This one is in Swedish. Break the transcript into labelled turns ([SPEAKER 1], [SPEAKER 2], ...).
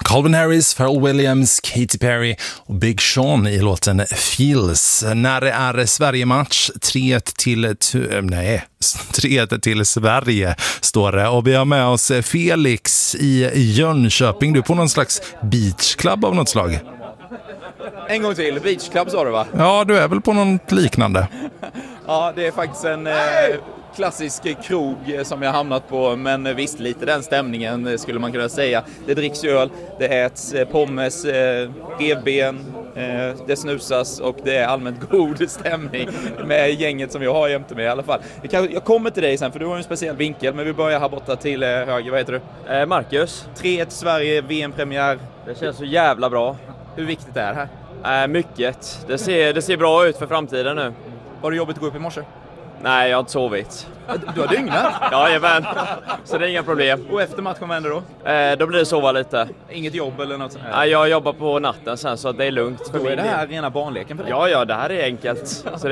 [SPEAKER 1] Calvin Harris, Pharrell Williams, Katy Perry och Big Sean i låten Feels. När det är Sverige-match 3-1 till Sverige står det. Och vi har med oss Felix i Jönköping. Du är på någon slags beachclub av något slag.
[SPEAKER 2] En gång till, beachclub sa du va?
[SPEAKER 1] Ja, du är väl på något liknande.
[SPEAKER 2] Ja, det är faktiskt en klassisk krog som jag hamnat på, men visst lite den stämningen skulle man kunna säga. Det dricks öl, det äts pommes, revben, det snusas och det är allmänt god stämning med gänget som jag har jämte mig i alla fall. Jag kommer till dig sen för du har en speciell vinkel, men vi börjar här borta till höger. Vad heter
[SPEAKER 3] du? Marcus.
[SPEAKER 2] 3-1 Sverige, VM-premiär.
[SPEAKER 3] Det känns så jävla bra.
[SPEAKER 2] Hur viktigt är det här?
[SPEAKER 3] Mycket. Det ser bra ut för framtiden nu.
[SPEAKER 2] Var det jobbigt att gå upp i morse?
[SPEAKER 3] Nej, jag har inte sovit.
[SPEAKER 2] Du har dygnat?
[SPEAKER 3] Jajamän. Så det är inga problem.
[SPEAKER 2] Och efter matchen, vad händer då?
[SPEAKER 3] Då blir det sova lite.
[SPEAKER 2] Inget jobb eller något sånt här?
[SPEAKER 3] Nej, jag jobbar på natten sen så det är lugnt.
[SPEAKER 2] Då är det här rena barnleken för dig?
[SPEAKER 3] Ja, det här är enkelt. Så